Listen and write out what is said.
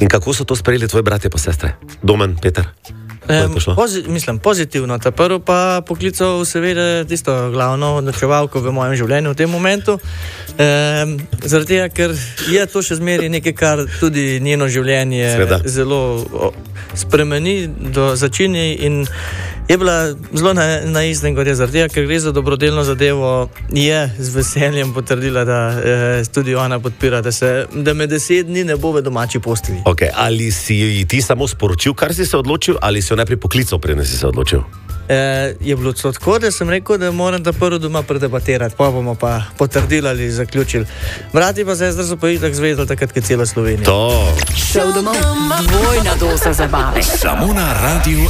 In kako so to sprejeli tvoji bratje pa sestre? Domen, Peter? Pozitivno. Ta prvo pa poklical seveda tisto glavno odločevalko v mojem življenju v tem momentu. Zaradi tega, ker je to še zmeraj nekaj, kar tudi njeno življenje zelo spremeni do začini in je bila zelo na istem kot je. Zaradi tega, ker gre za dobrodelno zadevo, je z veseljem potrdila, da tudi ona podpira, da me 10 dni ne bo v domači postelji. Okay. Ali si ti samo sporočil, kar si se odločil, ali si jo najprej poklical, preden si se odločil? Je bilo tako, da sem rekel, da moram ta prvo doma predebatirati, pa bomo pa potrdili ali zaključili. Brati pa sestra so pa itak zvedeli takrat, kot cela Slovenija. To. Šel domov, dvojna doza zabave. Samo na Radiu